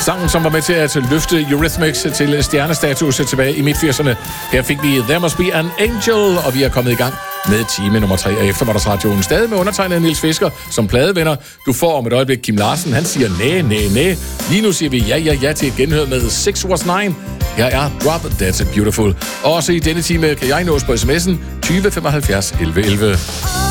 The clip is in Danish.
Sangen, som var med til at løfte Eurythmics til stjernestatus tilbage i midt-80'erne. Her fik vi There Must Be an Angel, og vi er kommet i gang med time nummer 3 af Eftermiddagsradioen. Stadig med undertegnet Niels Fisker som pladevenner. Du får om et øjeblik Kim Larsen. Han siger næ. Lige nu siger vi ja til et genhør med 6 Was 9. Jeg er Drop That's Beautiful. Også i denne time kan jeg nås på sms'en 20 75 11 11.